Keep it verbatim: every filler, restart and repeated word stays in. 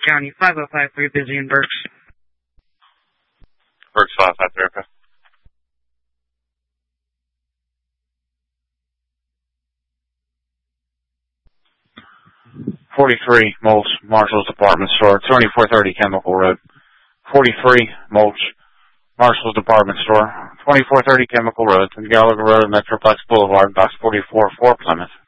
County, five oh five three, busy in Berks. Berks five five three, okay. forty-three, Mulch, Marshall's Department Store, twenty-four thirty Chemical Road. forty-three, Mulch, Marshall's Department Store, twenty-four thirty Chemical Road, Gallagher Road, Metroplex Boulevard, Box forty-four, four Plymouth.